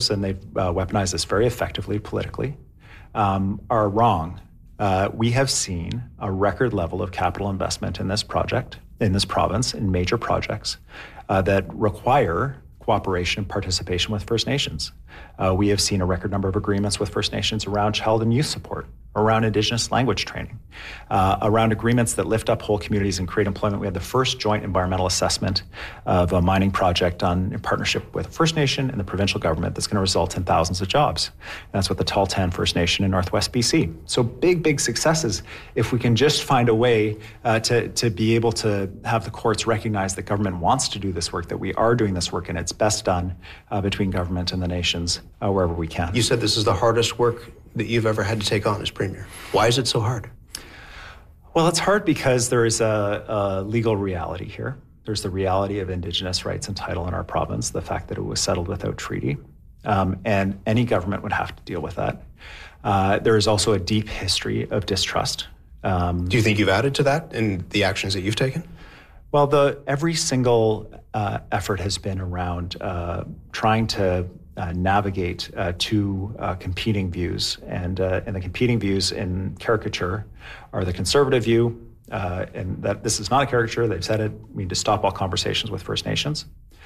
narratives, and they've weaponized this very effectively politically, are wrong. We have seen a record level of capital investment in this project, in this province, in major projects that require cooperation and participation with First Nations. We have seen a record number of agreements with First Nations around child and youth support, around Indigenous language training, around agreements that lift up whole communities and create employment. We had the first joint environmental assessment of a mining project done in partnership with First Nation and the provincial government that's going to result in thousands of jobs. And that's with the Tahltan First Nation in Northwest BC. So big successes if we can just find a way to be able to have the courts recognize that government wants to do this work, that we are doing this work, and it's best done between government and the nations wherever we can. You said this is the hardest work that you've ever had to take on as Premier. Why is it so hard? Well, it's hard because there is a legal reality here. There's the reality of Indigenous rights and title in our province, the fact that it was settled without treaty, and any government would have to deal with that. There is also a deep history of distrust. Do you think you've added to that in the actions that you've taken? Well, every single effort has been around trying to navigate two competing views. And the competing views in caricature are the conservative view, and that this is not a caricature, they've said it, we need to stop all conversations with First Nations.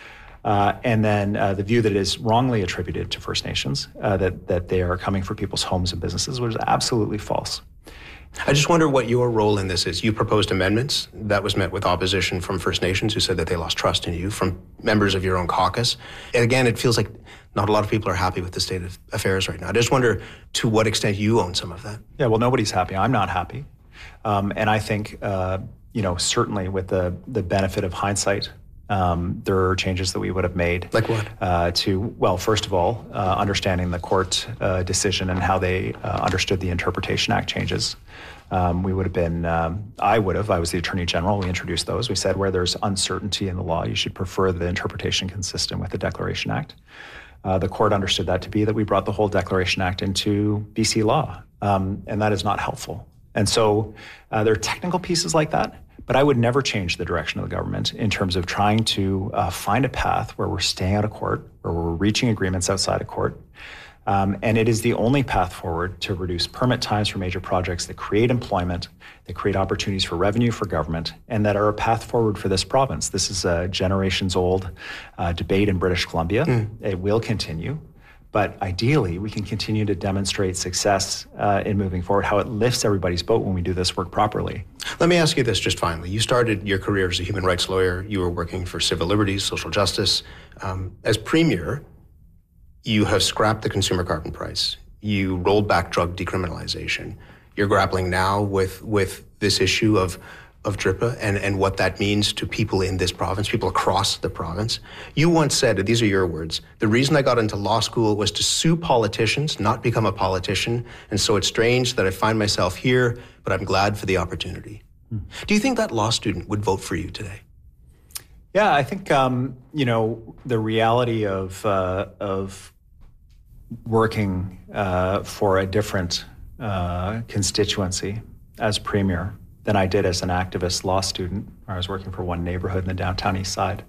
And then the view that is wrongly attributed to First Nations, that they are coming for people's homes and businesses, which is absolutely false. I just wonder what your role in this is. You proposed amendments that was met with opposition from First Nations who said that they lost trust in you, from members of your own caucus. And again, it feels like not a lot of people are happy with the state of affairs right now. I just wonder to what extent you own some of that. Yeah, well, nobody's happy. I'm not happy. And I think, certainly with the benefit of hindsight, there are changes that we would have made. Like what? First of all, understanding the court decision and how they understood the Interpretation Act changes. We would have been, I was the Attorney General, we introduced those. We said where there's uncertainty in the law, you should prefer the interpretation consistent with the Declaration Act. The court understood that to be that we brought the whole Declaration Act into BC law, and that is not helpful. And so there are technical pieces like that, but I would never change the direction of the government in terms of trying to find a path where we're staying out of court, where we're reaching agreements outside of court. And it is the only path forward to reduce permit times for major projects that create employment, that create opportunities for revenue for government, and that are a path forward for this province. This is a generations-old debate in British Columbia. It will continue. But ideally, we can continue to demonstrate success in moving forward, how it lifts everybody's boat when we do this work properly. Let me ask you this just finally. You started your career as a human rights lawyer. You were working for civil liberties, social justice. As Premier, you have scrapped the consumer carbon price. You rolled back drug decriminalization. You're grappling now with this issue of DRIPA and what that means to people in this province, people across the province. You once said, these are your words, the reason I got into law school was to sue politicians, not become a politician. And so it's strange that I find myself here, but I'm glad for the opportunity. Do you think that law student would vote for you today? Yeah, I think, the reality of working for a different constituency as Premier than I did as an activist law student, where I was working for one neighborhood in the downtown east side,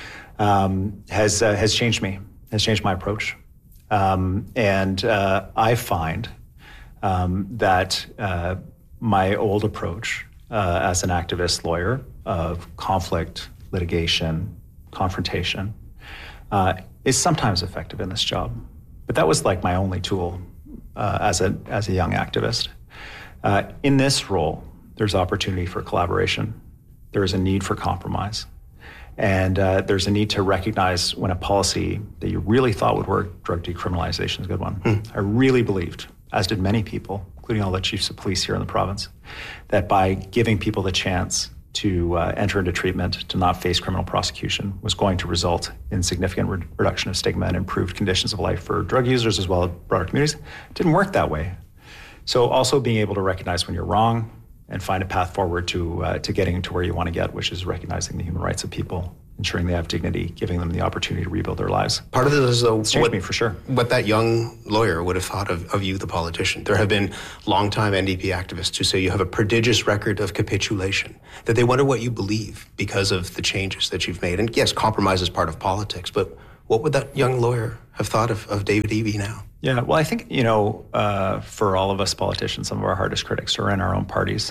has changed me, has changed my approach. And I find that my old approach as an activist lawyer of conflict, litigation, confrontation, is sometimes effective in this job. But that was like my only tool as a young activist. In this role, there's opportunity for collaboration. There is a need for compromise. And there's a need to recognize when a policy that you really thought would work, drug decriminalization is a good one. I really believed, as did many people, including all the chiefs of police here in the province, that by giving people the chance to enter into treatment, to not face criminal prosecution, was going to result in significant reduction of stigma and improved conditions of life for drug users as well as broader communities. It didn't work that way. So also being able to recognize when you're wrong and find a path forward to getting to where you want to get, which is recognizing the human rights of people, ensuring they have dignity, giving them the opportunity to rebuild their lives. Part of this is, though, changed me for sure. What that young lawyer would have thought of you, the politician. There have been longtime NDP activists who say you have a prodigious record of capitulation, that they wonder what you believe because of the changes that you've made. And yes, compromise is part of politics, but What would that young lawyer have thought of David Eby now? Yeah, well, I think, for all of us politicians, some of our hardest critics are in our own parties.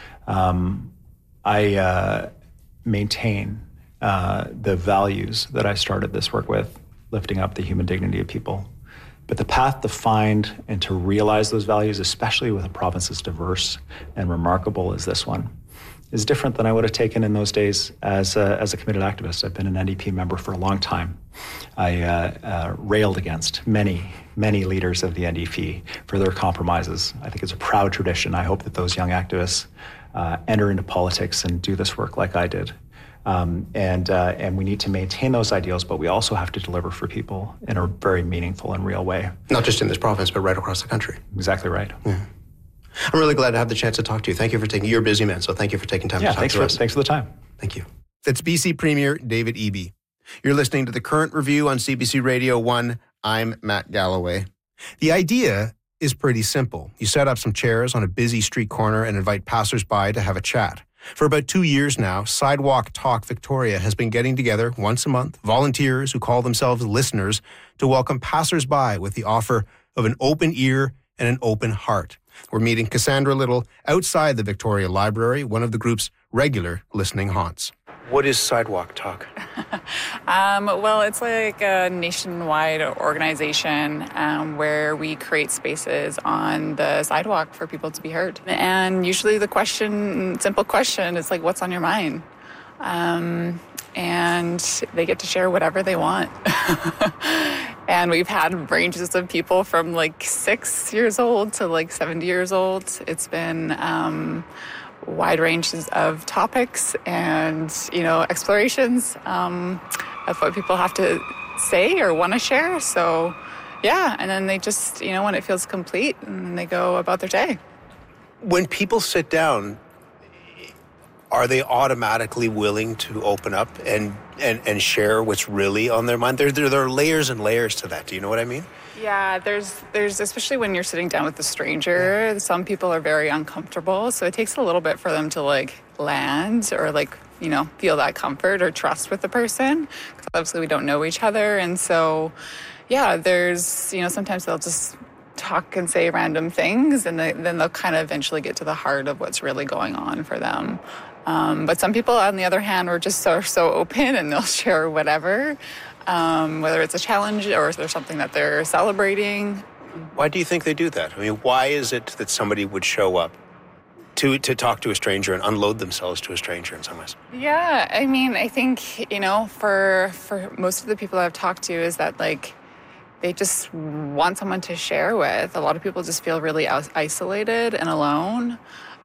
I maintain the values that I started this work with, lifting up the human dignity of people. But the path to find and to realize those values, especially with a province as diverse and remarkable as this one, is different than I would have taken in those days as a committed activist. I've been an NDP member for a long time. I railed against many leaders of the NDP for their compromises. I think it's a proud tradition. I hope that those young activists enter into politics and do this work like I did. And we need to maintain those ideals, but we also have to deliver for people in a very meaningful and real way. Not just in this province, but right across the country. Exactly right. Yeah. I'm really glad to have the chance to talk to you. Thank you for taking, you're a busy man, so thank you for taking time to talk to us. Thanks for the time. Thank you. That's BC Premier David Eby. You're listening to The Current Review on CBC Radio 1. I'm Matt Galloway. The idea is pretty simple. You set up some chairs on a busy street corner and invite passersby to have a chat. For about 2 years now, Sidewalk Talk Victoria has been getting together once a month, volunteers who call themselves listeners, to welcome passersby with the offer of an open ear and an open heart. We're meeting Cassandra Little outside the Victoria Library, one of the group's regular listening haunts. What is Sidewalk Talk? Well, it's like a nationwide organization where we create spaces on the sidewalk for people to be heard. And usually the simple question is like, what's on your mind? And they get to share whatever they want. And we've had ranges of people from like 6 years old to like 70 years old. It's been wide ranges of topics and, explorations of what people have to say or want to share. So, yeah, and then they just, when it feels complete, and they go about their day. When people sit down, are they automatically willing to open up and share what's really on their mind? There are layers and layers to that. Do you know what I mean? Yeah, there's especially when you're sitting down with a stranger, some people are very uncomfortable. So it takes a little bit for them to land or feel that comfort or trust with the person. Because obviously we don't know each other. And so, yeah, there's, sometimes they'll just talk and say random things, and then they'll kind of eventually get to the heart of what's really going on for them. But some people, on the other hand, are just so open, and they'll share whatever, whether it's a challenge or if there's something that they're celebrating. Why do you think they do that? I mean, why is it that somebody would show up to talk to a stranger and unload themselves to a stranger in some ways? Yeah, I mean, I think, for most of the people I've talked to is that, they just want someone to share with. A lot of people just feel really isolated and alone.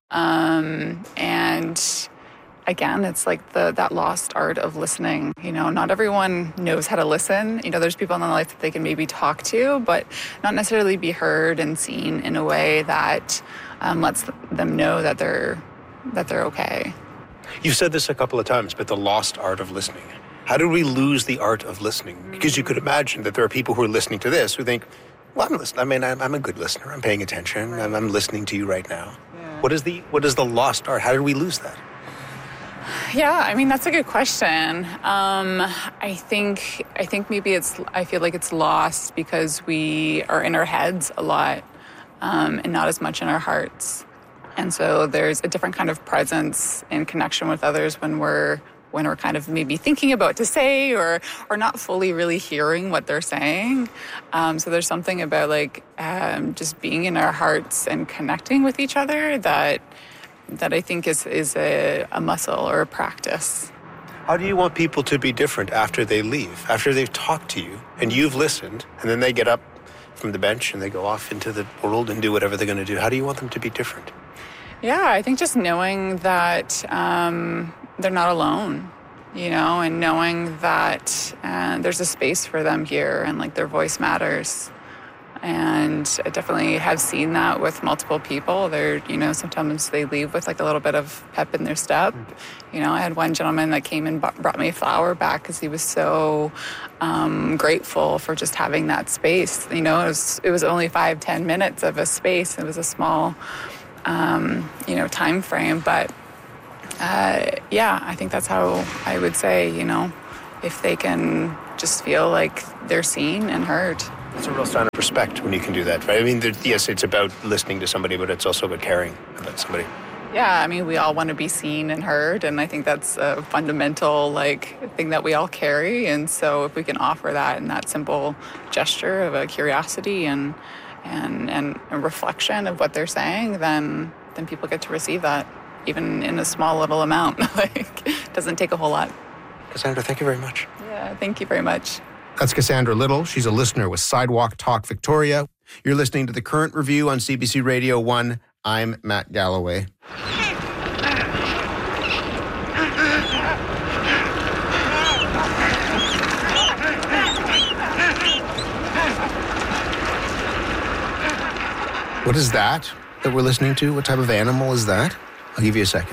And again, it's like that lost art of listening. Not everyone knows how to listen. There's people in their life that they can maybe talk to, but not necessarily be heard and seen in a way that lets them know that they're okay. You've said this a couple of times, but the lost art of listening. How did we lose the art of listening? Because you could imagine that there are people who are listening to this who think, well, I'm listening. I mean, I'm a good listener. I'm paying attention. Right. I'm listening to you right now. Yeah. What is the lost art? How did we lose that? Yeah, I mean, that's a good question. I think maybe I feel like it's lost because we are in our heads a lot and not as much in our hearts. And so there's a different kind of presence and connection with others when we're kind of maybe thinking about what to say or not fully really hearing what they're saying. So there's something about just being in our hearts and connecting with each other that I think is a muscle or a practice. How do you want people to be different after they leave, after they've talked to you and you've listened, and then they get up from the bench and they go off into the world and do whatever they're going to do? How do you want them to be different? Yeah, I think just knowing that they're not alone, and knowing that there's a space for them here and their voice matters. And I definitely have seen that with multiple people. They're, sometimes they leave with a little bit of pep in their step. I had one gentleman that came and brought me a flower back because he was so grateful for just having that space. It was only 5-10 minutes of a space. It was a small, time frame. But I think that's how I would say, if they can just feel like they're seen and heard. It's a real sign of respect when you can do that, right? I mean, yes, it's about listening to somebody, but it's also about caring about somebody. Yeah, I mean, we all want to be seen and heard, and I think that's a fundamental thing that we all carry. And so, if we can offer that in that simple gesture of a curiosity and a reflection of what they're saying, then people get to receive that, even in a small little amount. It doesn't take a whole lot. Cassandra, thank you very much. Yeah, thank you very much. That's Cassandra Little. She's a listener with Sidewalk Talk Victoria. You're listening to The Current Review on CBC Radio 1. I'm Matt Galloway. What is that we're listening to? What type of animal is that? I'll give you a second.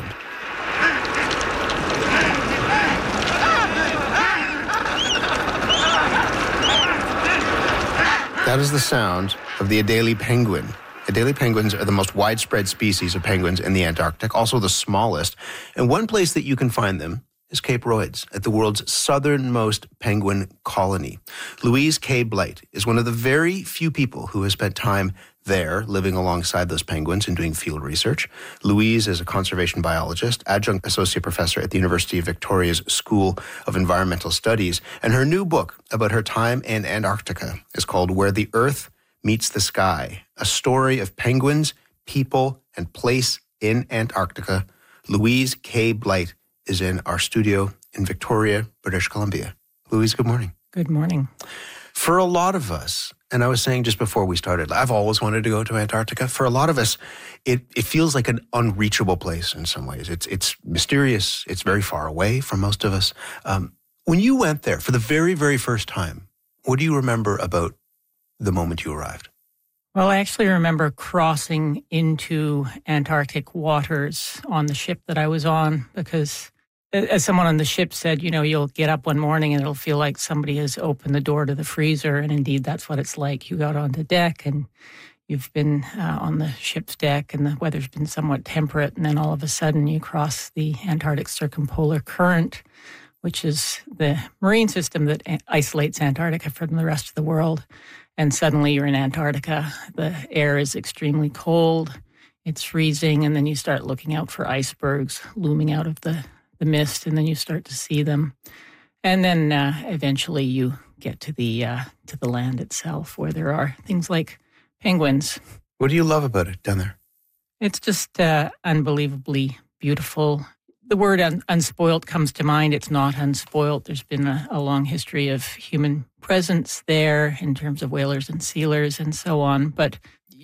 That is the sound of the Adelie penguin. Adelie penguins are the most widespread species of penguins in the Antarctic, also the smallest. And one place that you can find them is Cape Royds, at the world's southernmost penguin colony. Louise K. Blight is one of the very few people who has spent time there living alongside those penguins and doing field research. Louise is a conservation biologist, adjunct associate professor at the University of Victoria's School of Environmental Studies, and her new book about her time in Antarctica is called Where the Earth Meets the Sky, a story of penguins, people, and place in Antarctica. Louise K. Blight is in our studio in Victoria, British Columbia. Louise, good morning. Good morning. For a lot of us, and I was saying just before we started, I've always wanted to go to Antarctica. For a lot of us, it feels like an unreachable place in some ways. It's mysterious. It's very far away from most of us. When you went there for the very, very first time, what do you remember about the moment you arrived? Well, I actually remember crossing into Antarctic waters on the ship that I was on because, as someone on the ship said, you'll get up one morning and it'll feel like somebody has opened the door to the freezer. And indeed, that's what it's like. You got onto deck and you've been on the ship's deck and the weather's been somewhat temperate. And then all of a sudden you cross the Antarctic Circumpolar Current, which is the marine system that isolates Antarctica from the rest of the world. And suddenly you're in Antarctica. The air is extremely cold. It's freezing. And then you start looking out for icebergs looming out of the mist, and then you start to see them. And then eventually you get to the land itself, where there are things like penguins. What do you love about it down there? It's just unbelievably beautiful. The word unspoilt comes to mind. It's not unspoilt. There's been a long history of human presence there in terms of whalers and sealers and so on. But,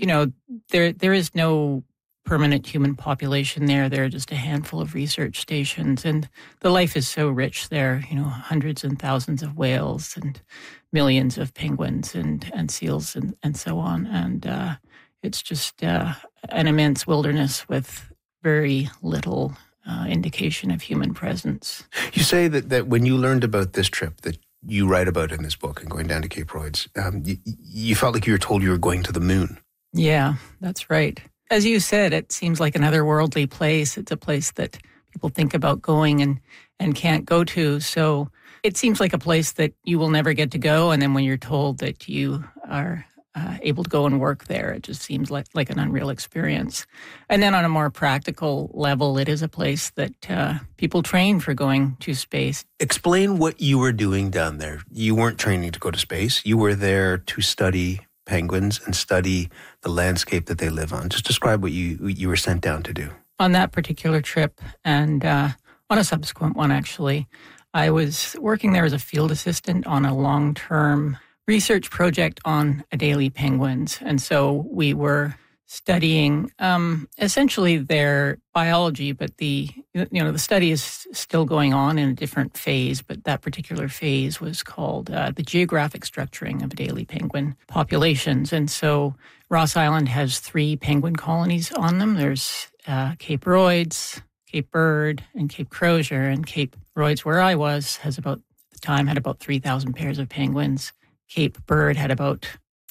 there is no permanent human population there. There are just a handful of research stations, and the life is so rich there, hundreds and thousands of whales and millions of penguins and seals and so on. And it's just an immense wilderness with very little indication of human presence. You say that when you learned about this trip that you write about in this book and going down to Cape Royds, you felt like you were told you were going to the moon. Yeah, that's right. As you said, it seems like an otherworldly place. It's a place that people think about going and can't go to. So it seems like a place that you will never get to go. And then when you're told that you are able to go and work there, it just seems like an unreal experience. And then on a more practical level, it is a place that people train for going to space. Explain what you were doing down there. You weren't training to go to space. You were there to study penguins and study the landscape that they live on. Just describe what you were sent down to do. On that particular trip, and on a subsequent one, actually, I was working there as a field assistant on a long-term research project on Adelie penguins. And so we were studying essentially their biology, but the study is still going on in a different phase, but that particular phase was called the geographic structuring of Adelie penguin populations. And so Ross Island has 3 penguin colonies on them. There's Cape Royds, Cape Bird, and Cape Crozier. And Cape Royds, where I was, had about 3,000 pairs of penguins. Cape Bird had about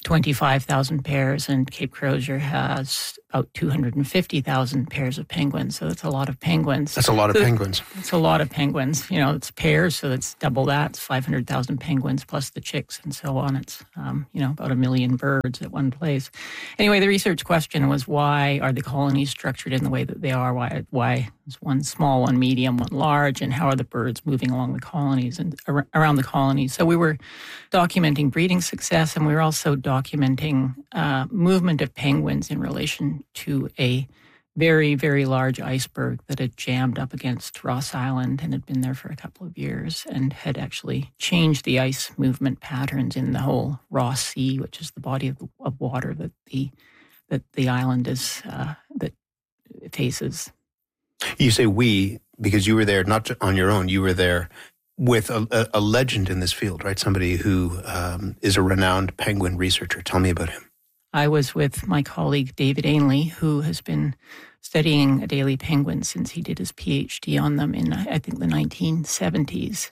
25,000 pairs, and Cape Crozier has about 250,000 pairs of penguins. So that's a lot of penguins. That's a lot of penguins. It's a lot of penguins. You know, it's pairs, so that's double that. It's 500,000 penguins plus the chicks and so on. It's, about 1 million birds at one place. Anyway, the research question was, why are the colonies structured in the way that they are? Why is one small, one medium, one large? And how are the birds moving along the colonies and around the colonies? So we were documenting breeding success, and we were also documenting movement of penguins in relation to a very, very large iceberg that had jammed up against Ross Island and had been there for a couple of years and had actually changed the ice movement patterns in the whole Ross Sea, which is the body of water that the island is that faces. You say we because you were there not on your own. You were there with a legend in this field, right? Somebody who is a renowned penguin researcher. Tell me about him. I was with my colleague David Ainley, who has been studying Adelie penguins since he did his PhD on them in, I think, the 1970s.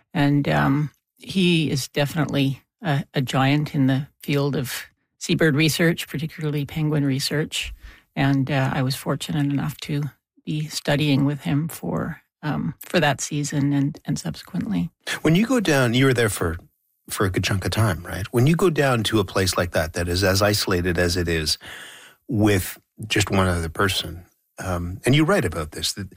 And he is definitely a giant in the field of seabird research, particularly penguin research. And I was fortunate enough to be studying with him for that season and subsequently. When you go down, you were there for a good chunk of time, right? When you go down to a place like that is as isolated as it is with just one other person, and you write about this, that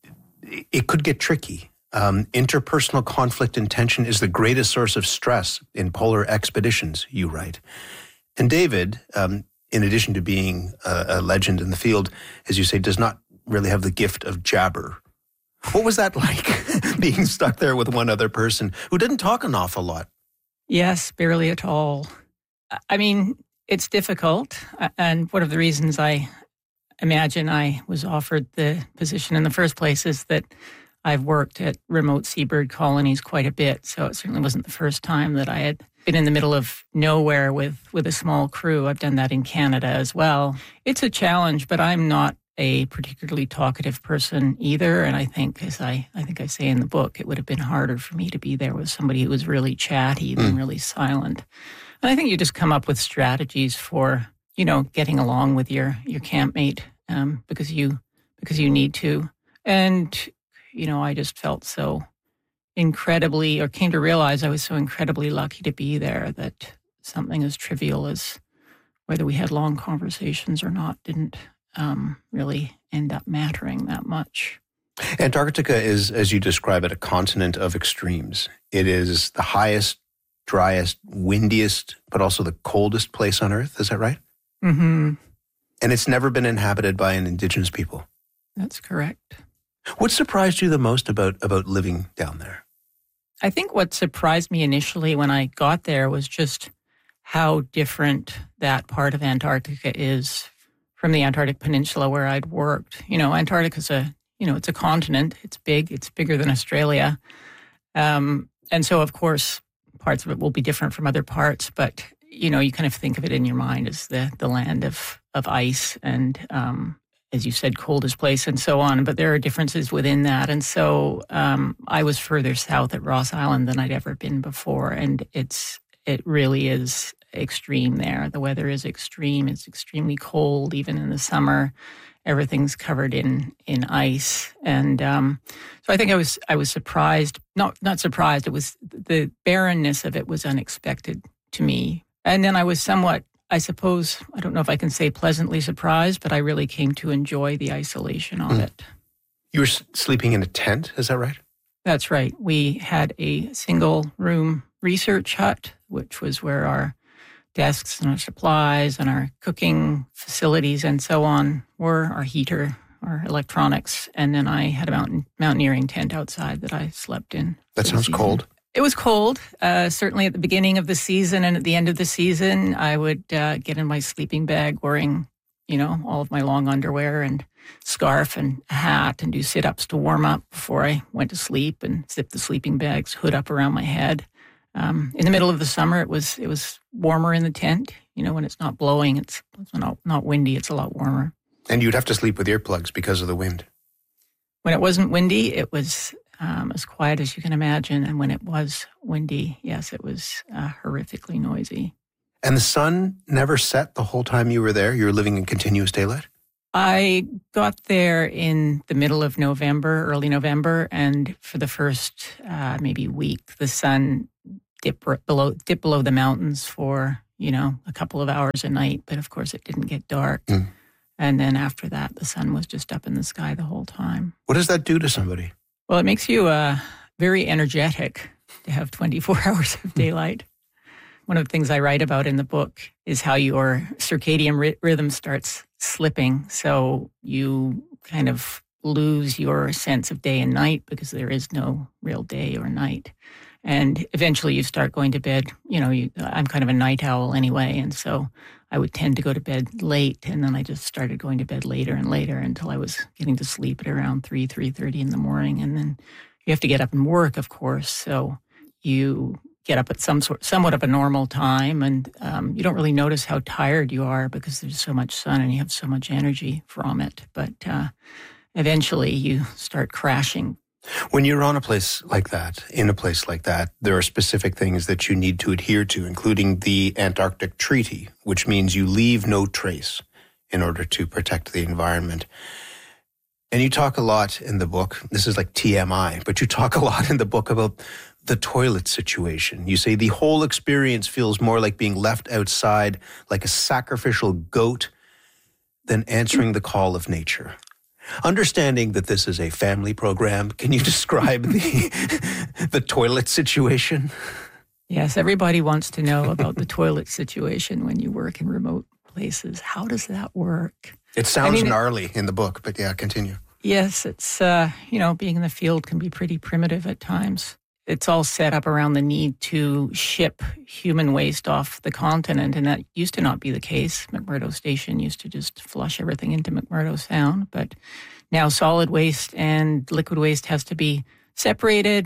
it could get tricky. Interpersonal conflict and tension is the greatest source of stress in polar expeditions, you write. And David, in addition to being a legend in the field, as you say, does not really have the gift of jabber. What was that like, being stuck there with one other person who didn't talk an awful lot? Yes, barely at all. I mean, it's difficult. And one of the reasons I imagine I was offered the position in the first place is that I've worked at remote seabird colonies quite a bit. So it certainly wasn't the first time that I had been in the middle of nowhere with a small crew. I've done that in Canada as well. It's a challenge, but I'm not a particularly talkative person either. And I think, as I think I say in the book, it would have been harder for me to be there with somebody who was really chatty than really silent. And I think you just come up with strategies for, getting along with your campmate because you need to. And, I just felt so incredibly, or came to realize I was so incredibly lucky to be there that something as trivial as whether we had long conversations or not didn't really end up mattering that much. Antarctica is, as you describe it, a continent of extremes. It is the highest, driest, windiest, but also the coldest place on Earth. Is that right? Mm-hmm. And it's never been inhabited by an indigenous people. That's correct. What surprised you the most about living down there? I think what surprised me initially when I got there was just how different that part of Antarctica is from the Antarctic Peninsula where I'd worked. Antarctica's it's a continent. It's big. It's bigger than Australia. And so, of course, parts of it will be different from other parts. But, you kind of think of it in your mind as the land of ice and, as you said, coldest place and so on. But there are differences within that. And so I was further south at Ross Island than I'd ever been before. And it really is extreme there. The weather is extreme. It's extremely cold, even in the summer. Everything's covered in ice. And so I think I was surprised, not surprised. It was the barrenness of it was unexpected to me. And then I was somewhat, I suppose, I don't know if I can say pleasantly surprised, but I really came to enjoy the isolation of it. You were sleeping in a tent, is that right? That's right. We had a single room research hut, which was where our desks and our supplies and our cooking facilities and so on were, our heater, our electronics. And then I had a mountaineering tent outside that I slept in. That sounds cold. It was cold, certainly at the beginning of the season and at the end of the season. I would get in my sleeping bag wearing, all of my long underwear and scarf and a hat and do sit-ups to warm up before I went to sleep and zip the sleeping bag's hood up around my head. In the middle of the summer, it was warmer in the tent. When it's not blowing, it's not windy, it's a lot warmer. And you'd have to sleep with earplugs because of the wind. When it wasn't windy, it was as quiet as you can imagine. And when it was windy, yes, it was horrifically noisy. And the sun never set the whole time you were there? You were living in continuous daylight? I got there in the middle of November, early November, and for the first maybe week, the sun dipped below the mountains for, a couple of hours a night. But of course, it didn't get dark. And then after that, the sun was just up in the sky the whole time. What does that do to somebody? Well, it makes you very energetic to have 24 hours of daylight. One of the things I write about in the book is how your circadian rhythm starts slipping. So you kind of lose your sense of day and night because there is no real day or night. And eventually you start going to bed. I'm kind of a night owl anyway. And so I would tend to go to bed late. And then I just started going to bed later and later until I was getting to sleep at around 3:30 in the morning. And then you have to get up and work, of course. So you get up at somewhat of a normal time, and you don't really notice how tired you are because there's so much sun and you have so much energy from it. But eventually you start crashing. When you're on a place like that, there are specific things that you need to adhere to, including the Antarctic Treaty, which means you leave no trace in order to protect the environment. And you talk a lot in the book, this is like TMI, but you talk a lot in the book about the toilet situation. You say the whole experience feels more like being left outside like a sacrificial goat than answering the call of nature. Understanding that this is a family program, can you describe the toilet situation? Yes, everybody wants to know about the toilet situation when you work in remote places. How does that work? It sounds gnarly in the book, but yeah, continue. Yes, it's, being in the field can be pretty primitive at times. It's all set up around the need to ship human waste off the continent, and that used to not be the case. McMurdo Station used to just flush everything into McMurdo Sound, but now solid waste and liquid waste has to be separated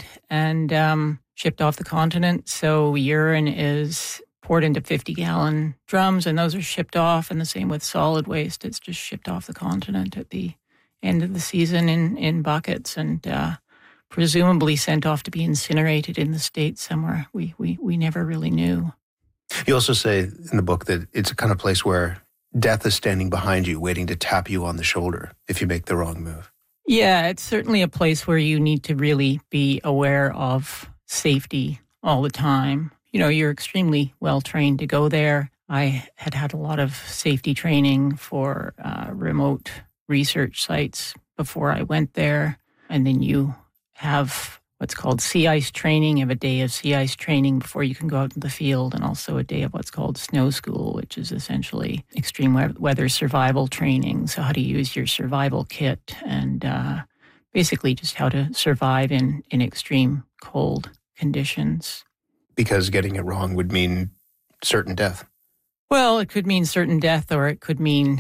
and shipped off the continent. So urine is poured into 50-gallon drums, and those are shipped off, and the same with solid waste. It's just shipped off the continent at the end of the season in buckets and presumably sent off to be incinerated in the States somewhere. We never really knew. You also say in the book that it's a kind of place where death is standing behind you, waiting to tap you on the shoulder if you make the wrong move. Yeah, it's certainly a place where you need to really be aware of safety all the time. You're extremely well trained to go there. I had a lot of safety training for remote research sites before I went there. And then you have what's called sea ice training. You have a day of sea ice training before you can go out in the field, and also a day of what's called snow school, which is essentially extreme weather survival training. So how to use your survival kit and basically just how to survive in extreme cold conditions. Because getting it wrong would mean certain death. Well, it could mean certain death, or it could mean,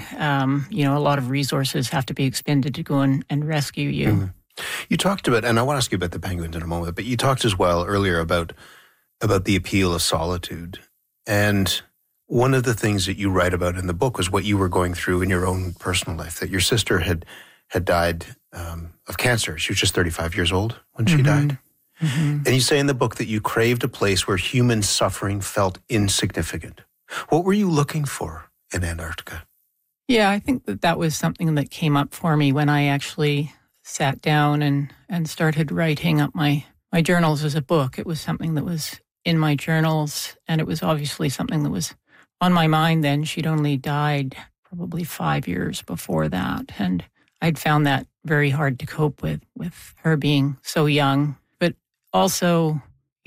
a lot of resources have to be expended to go and rescue you. Mm-hmm. You talked about, and I want to ask you about the penguins in a moment, but you talked as well earlier about the appeal of solitude. And one of the things that you write about in the book was what you were going through in your own personal life, that your sister had died of cancer. She was just 35 years old when she died. Mm-hmm. And you say in the book that you craved a place where human suffering felt insignificant. What were you looking for in Antarctica? Yeah, I think that was something that came up for me when I actually sat down and started writing up my journals as a book. It was something that was in my journals, and it was obviously something that was on my mind then. She'd only died probably 5 years before that, and I'd found that very hard to cope with her being so young. But also,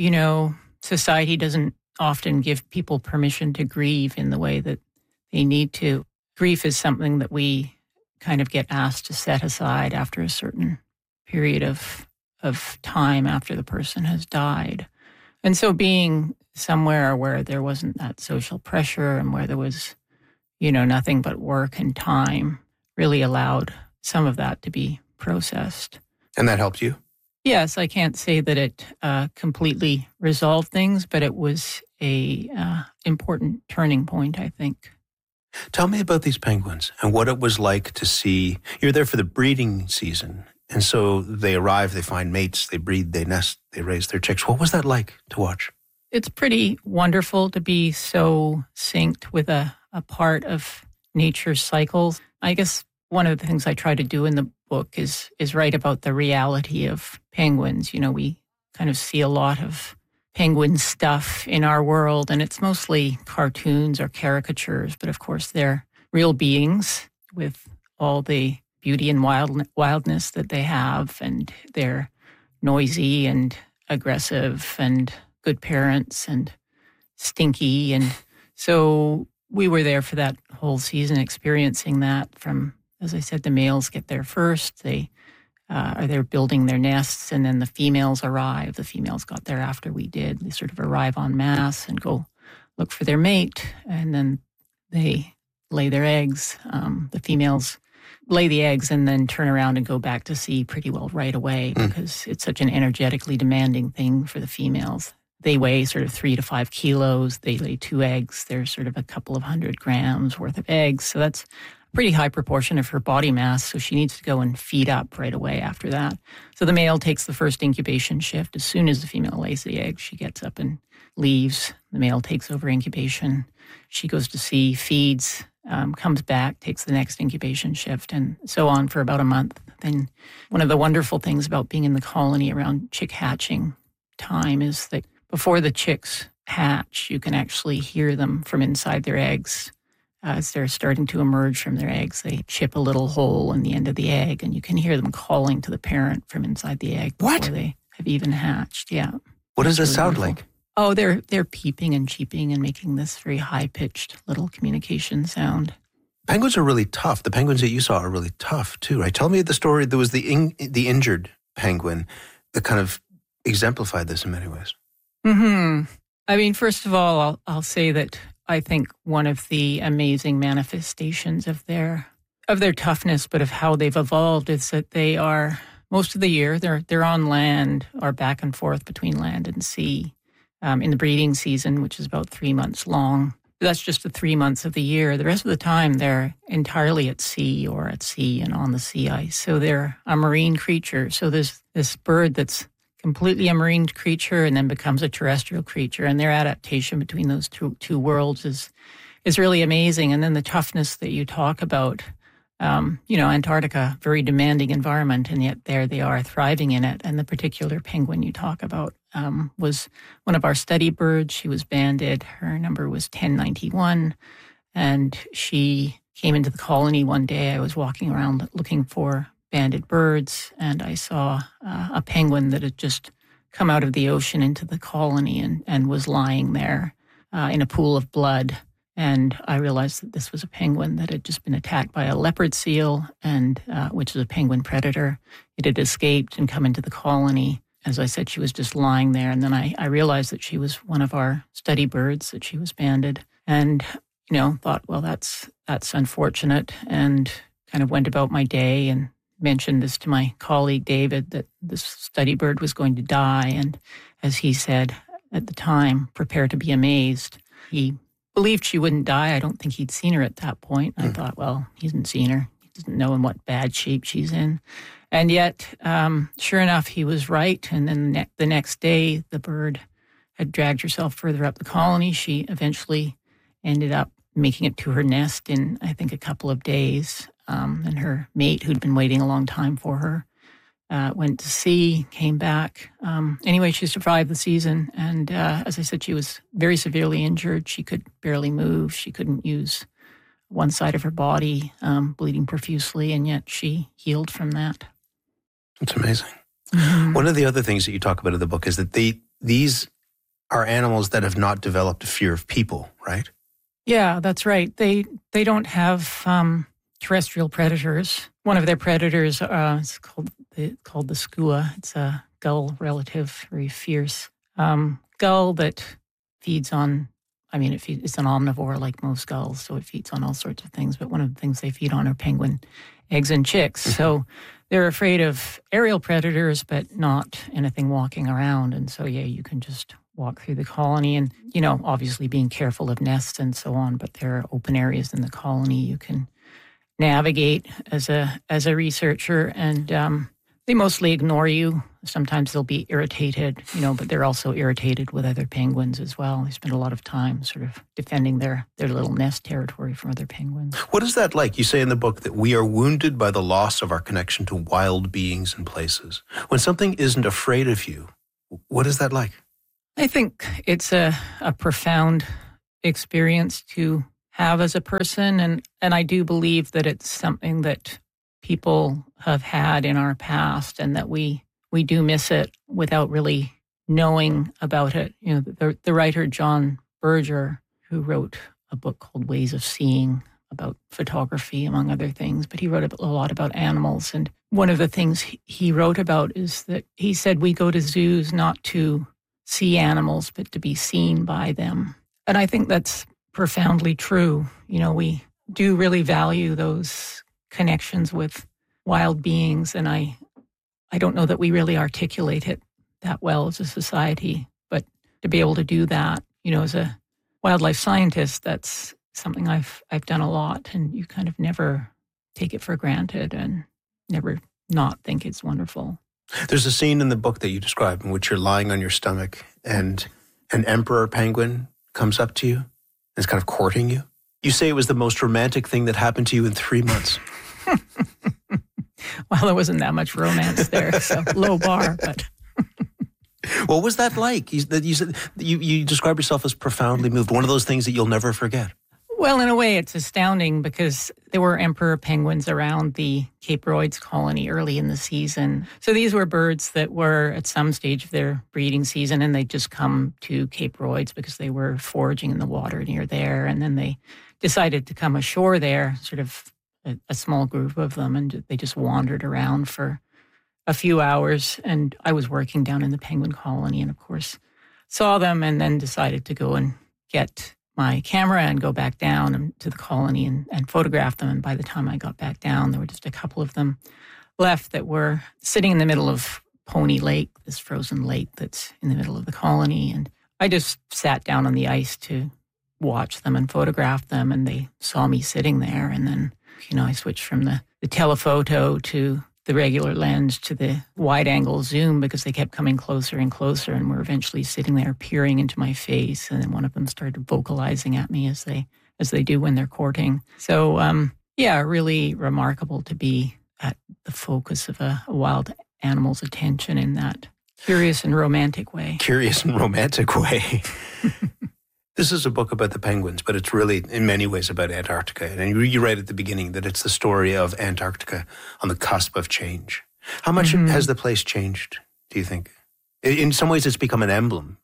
society doesn't often give people permission to grieve in the way that they need to. Grief is something that we kind of get asked to set aside after a certain period of time after the person has died. And so being somewhere where there wasn't that social pressure and where there was, nothing but work and time really allowed some of that to be processed. And that helped you? Yes, I can't say that it completely resolved things, but it was a important turning point, I think. Tell me about these penguins and what it was like to see. You're there for the breeding season, and so they arrive, they find mates, they breed, they nest, they raise their chicks. What was that like to watch? It's pretty wonderful to be so synced with a part of nature's cycles. I guess one of the things I try to do in the book is write about the reality of penguins. You know, we kind of see a lot of penguin stuff in our world, and it's mostly cartoons or caricatures, but of course they're real beings with all the beauty and wildness that they have, and they're noisy and aggressive and good parents and stinky. And so we were there for that whole season experiencing that from, as I said, the males get there first. They are there building their nests, and then the females arrive. The females got there after we did. They sort of arrive en masse and go look for their mate, and then they lay their eggs. The females lay the eggs and then turn around and go back to sea pretty well right away because it's such an energetically demanding thing for the females. They weigh sort of 3 to 5 kilos. They lay 2 eggs. There's sort of a couple of 100 grams worth of eggs. So that's a pretty high proportion of her body mass. So she needs to go and feed up right away after that. So the male takes the first incubation shift. As soon as the female lays the egg, she gets up and leaves. The male takes over incubation. She goes to sea, feeds, comes back, takes the next incubation shift, and so on for about a month. Then one of the wonderful things about being in the colony around chick hatching time is that before the chicks hatch, you can actually hear them from inside their eggs. As they're starting to emerge from their eggs, they chip a little hole in the end of the egg, and you can hear them calling to the parent from inside the egg before they have even hatched. Yeah. What does it really sound wonderful. like? Oh, they're peeping and cheeping and making this very high-pitched little communication sound. Penguins are really tough. The penguins that you saw are really tough too, right? Tell me the story. There was the injured penguin that kind of exemplified this in many ways. I mean, first of all, I'll say that I think one of the amazing manifestations of their toughness, but of how they've evolved, is that they are most of the year they're on land or back and forth between land and sea. In the breeding season, which is about 3 months long. That's just the 3 months of the year. The rest of the time, they're entirely at sea or at sea and on the sea ice. So they're a marine creature. So there's this bird that's completely a marine creature and then becomes a terrestrial creature. And their adaptation between those two worlds is really amazing. And then the toughness that you talk about, Antarctica, very demanding environment, and yet there they are thriving in it. And the particular penguin you talk about was one of our study birds. She was banded. Her number was 1091. And she came into the colony one day. I was walking around looking for banded birds, and I saw a penguin that had just come out of the ocean into the colony and was lying there in a pool of blood. And I realized that this was a penguin that had just been attacked by a leopard seal, and which is a penguin predator. It had escaped and come into the colony. As I said, she was just lying there. And then I realized that she was one of our study birds, that she was banded. And, thought, well, that's unfortunate, and kind of went about my day and mentioned this to my colleague, David, that this study bird was going to die. And as he said at the time, prepare to be amazed. He believed she wouldn't die. I don't think he'd seen her at that point. I thought, well, he hasn't seen her. He doesn't know in what bad shape she's in. And yet, sure enough, he was right. And then the next day, the bird had dragged herself further up the colony. She eventually ended up making it to her nest in, I think, a couple of days. And her mate, who'd been waiting a long time for her, went to sea, came back. Anyway, she survived the season. And as I said, she was very severely injured. She could barely move. She couldn't use one side of her body, bleeding profusely, and yet she healed from that. It's amazing. One of the other things that you talk about in the book is that these are animals that have not developed a fear of people, right? Yeah, that's right. They don't have terrestrial predators. One of their predators is called the skua. It's a gull relative, very fierce gull that feeds on. It's an omnivore like most gulls, so it feeds on all sorts of things. But one of the things they feed on are penguin eggs and chicks. So they're afraid of aerial predators, but not anything walking around. And so, you can just walk through the colony and, obviously being careful of nests and so on. But there are open areas in the colony you can navigate as a researcher. And They mostly ignore you. Sometimes they'll be irritated, but they're also irritated with other penguins as well. They spend a lot of time sort of defending their little nest territory from other penguins. What is that like? You say in the book that we are wounded by the loss of our connection to wild beings and places. When something isn't afraid of you, what is that like? I think it's a profound experience to have as a person, and I do believe that it's something that people have had in our past and that we do miss it without really knowing about it. The writer John Berger, who wrote a book called Ways of Seeing about photography, among other things, but he wrote a lot about animals. And one of the things he wrote about is that he said we go to zoos not to see animals, but to be seen by them. And I think that's profoundly true. We do really value those connections with wild beings, and I don't know that we really articulate it that well as a society, but to be able to do that, as a wildlife scientist, that's something I've done a lot, and you kind of never take it for granted and never not think it's wonderful. There's a scene in the book that you describe in which you're lying on your stomach and an emperor penguin comes up to you and is kind of courting you. You say it was the most romantic thing that happened to you in 3 months. Well, there wasn't that much romance there, so low bar, but... What was that like? You said you describe yourself as profoundly moved, one of those things that you'll never forget. Well, in a way, it's astounding because there were emperor penguins around the Cape Royds colony early in the season. So these were birds that were at some stage of their breeding season, and they'd just come to Cape Royds because they were foraging in the water near there. And then they decided to come ashore there, sort of a small group of them, and they just wandered around for a few hours. And I was working down in the penguin colony and, of course, saw them and then decided to go and get my camera and go back down to the colony and photograph them. And by the time I got back down, there were just a couple of them left that were sitting in the middle of Pony Lake, this frozen lake that's in the middle of the colony. And I just sat down on the ice to watch them and photograph them. And they saw me sitting there. And then, I switched from the telephoto to the regular lens to the wide-angle zoom because they kept coming closer and closer and were eventually sitting there peering into my face. And then one of them started vocalizing at me as they do when they're courting. So, really remarkable to be at the focus of a wild animal's attention in that curious and romantic way. Curious and romantic way. This is a book about the penguins, but it's really, in many ways, about Antarctica. And you write at the beginning that it's the story of Antarctica on the cusp of change. How much has the place changed, do you think? In some ways, it's become an emblem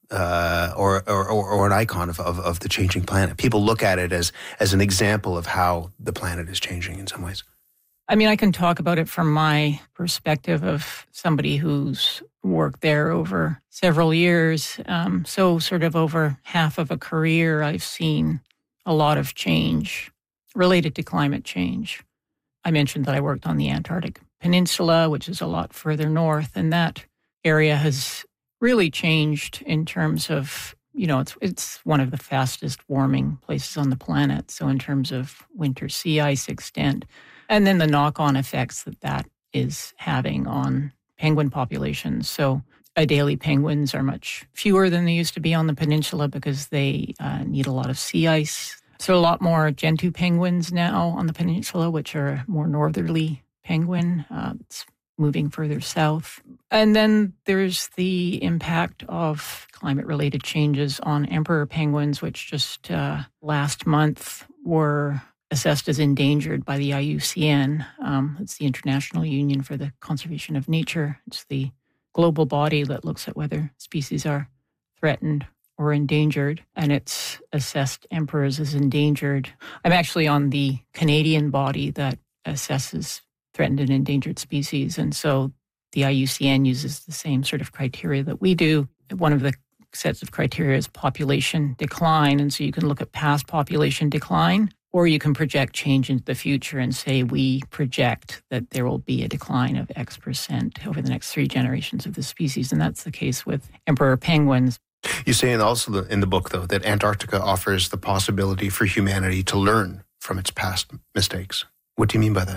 or an icon of the changing planet. People look at it as an example of how the planet is changing in some ways. I mean, I can talk about it from my perspective of somebody who's worked there over several years. So sort of over half of a career, I've seen a lot of change related to climate change. I mentioned that I worked on the Antarctic Peninsula, which is a lot further north, and that area has really changed in terms of, it's one of the fastest warming places on the planet. So in terms of winter sea ice extent, and then the knock-on effects that is having on penguin populations. So Adelie penguins are much fewer than they used to be on the peninsula because they need a lot of sea ice. So a lot more Gentoo penguins now on the peninsula, which are a more northerly penguin. It's moving further south. And then there's the impact of climate-related changes on emperor penguins, which just last month were assessed as endangered by the IUCN. It's the International Union for the Conservation of Nature. It's the global body that looks at whether species are threatened or endangered, and it's assessed emperors as endangered. I'm actually on the Canadian body that assesses threatened and endangered species, and so the IUCN uses the same sort of criteria that we do. One of the sets of criteria is population decline, and so you can look at past population decline, or you can project change into the future and say, we project that there will be a decline of X percent over the next 3 generations of the species. And that's the case with emperor penguins. You say also in the book, though, that Antarctica offers the possibility for humanity to learn from its past mistakes. What do you mean by that?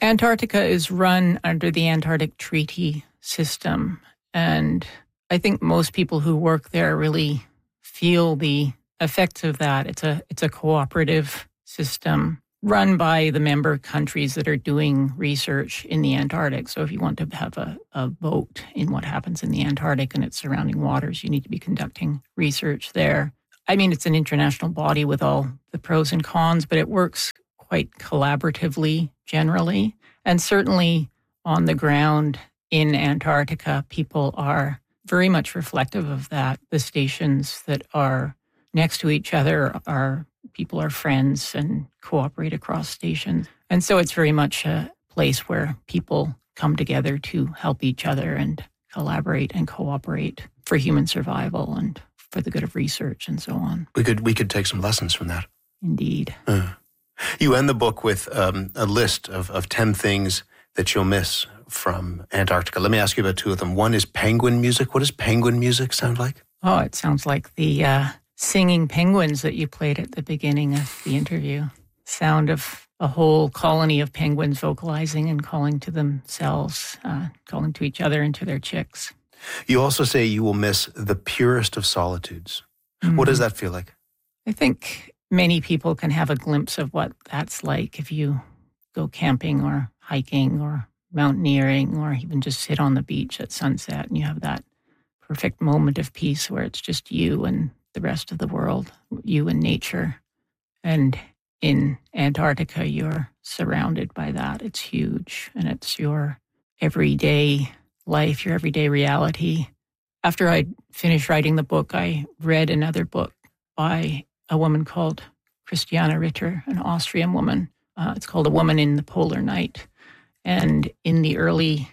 Antarctica is run under the Antarctic Treaty System, and I think most people who work there really feel the effects of that. It's a cooperative system run by the member countries that are doing research in the Antarctic. So if you want to have a vote in what happens in the Antarctic and its surrounding waters, you need to be conducting research there. I mean, it's an international body with all the pros and cons, but it works quite collaboratively generally. And certainly on the ground in Antarctica, people are very much reflective of that. The stations that are next to each other people are friends and cooperate across stations. And so it's very much a place where people come together to help each other and collaborate and cooperate for human survival and for the good of research and so on. We could take some lessons from that. Indeed. You end the book with a list of 10 things that you'll miss from Antarctica. Let me ask you about two of them. One is penguin music. What does penguin music sound like? Oh, it sounds like the singing penguins that you played at the beginning of the interview. Sound of a whole colony of penguins vocalizing and calling to themselves, calling to each other and to their chicks. You also say you will miss the purest of solitudes. Mm-hmm. What does that feel like? I think many people can have a glimpse of what that's like if you go camping or hiking or mountaineering or even just sit on the beach at sunset and you have that perfect moment of peace where it's just you and the rest of the world, you and nature. And in Antarctica, you're surrounded by that. It's huge, and it's your everyday life, your everyday reality. After I finished writing the book, I read another book by a woman called Christiane Ritter, an Austrian woman. It's called A Woman in the Polar Night. And in the early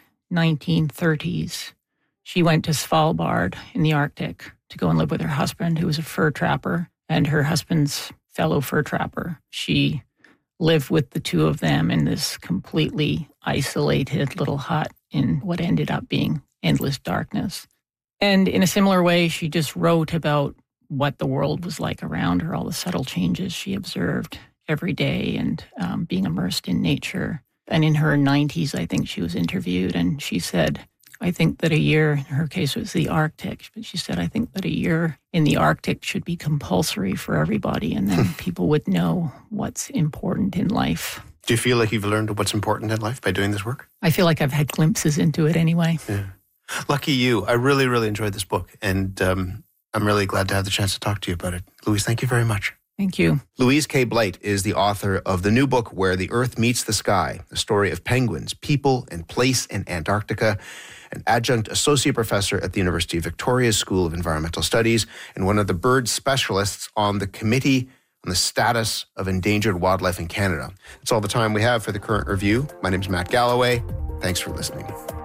1930s, she went to Svalbard in the Arctic to go and live with her husband, who was a fur trapper, and her husband's fellow fur trapper. She lived with the two of them in this completely isolated little hut in what ended up being endless darkness. And in a similar way, she just wrote about what the world was like around her, all the subtle changes she observed every day and being immersed in nature. And in her 90s, I think she was interviewed, and she said, I think that a year, in her case it was the Arctic, but she said, I think that a year in the Arctic should be compulsory for everybody, and then people would know what's important in life. Do you feel like you've learned what's important in life by doing this work? I feel like I've had glimpses into it anyway. Yeah. Lucky you. I really, really enjoyed this book, and I'm really glad to have the chance to talk to you about it. Louise, thank you very much. Thank you. Louise K. Blight is the author of the new book, Where the Earth Meets the Sky, the story of penguins, people, and place in Antarctica, an adjunct associate professor at the University of Victoria's School of Environmental Studies, and one of the bird specialists on the Committee on the Status of Endangered Wildlife in Canada. That's all the time we have for the Current Review. My name is Matt Galloway. Thanks for listening.